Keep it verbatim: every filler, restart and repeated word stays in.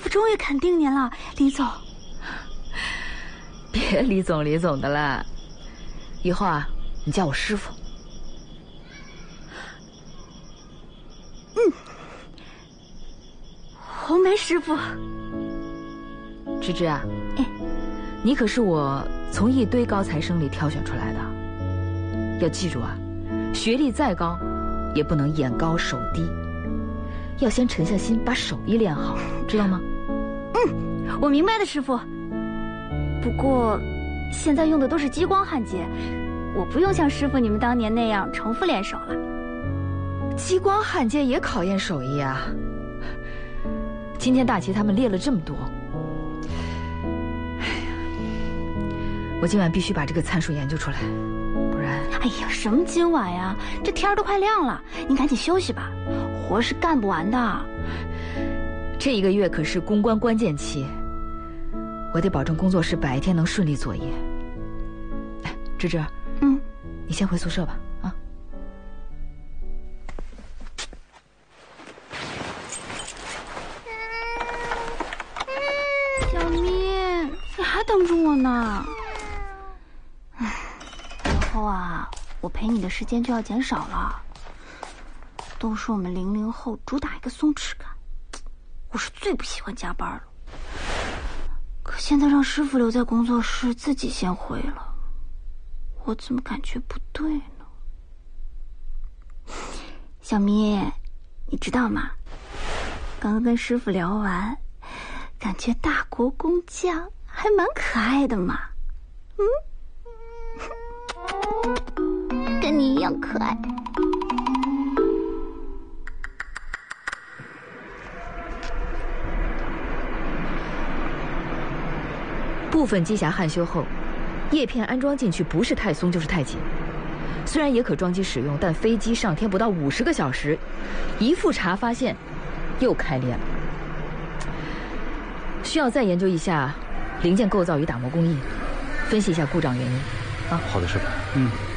傅终于肯定您了，李总。 别李总李总的了，以后啊，你叫我师傅。 嗯，红梅师傅。 芝芝啊，哎，你可是我从一堆高材生里挑选出来的，要记住啊，学历再高，也不能眼高手低，要先沉下心把手艺练好，知道吗？ 嗯，我明白的，师傅。不过，现在用的都是激光焊接，我不用像师傅你们当年那样重复练手了。 激光焊接也考验手艺啊。今天大齐他们列了这么多，哎呀，我今晚必须把这个参数研究出来，不然…… 哎呀，什么今晚呀？这天儿都快亮了，您赶紧休息吧，活是干不完的。 这一个月可是公关关键期。我得保证工作室白天能顺利作业。哎，芝芝， 嗯， 你先回宿舍吧，啊。 小咪，你还等着我呢。唉，以后啊，我陪你的时间就要减少了。都说我们零零后主打一个松弛感，我是最不喜欢加班了。可现在让师傅留在工作室，自己先回了，我怎么感觉不对呢？小咪，你知道吗？刚刚跟师傅聊完，感觉大国工匠还蛮可爱的嘛。嗯，跟你一样可爱。 部分机匣焊修后，叶片安装进去不是太松就是太紧。虽然也可装机使用，但飞机上天不到五十个小时，一复查发现又开裂了。需要再研究一下零件构造与打磨工艺，分析一下故障原因。啊， 好的，师傅。嗯。